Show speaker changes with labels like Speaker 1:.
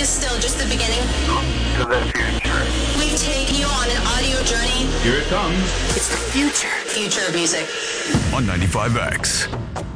Speaker 1: is still just the beginning.
Speaker 2: To the future.
Speaker 1: We've taken you on an audio journey.
Speaker 3: Here it comes.
Speaker 1: It's the future. Future of music.
Speaker 4: On 95X.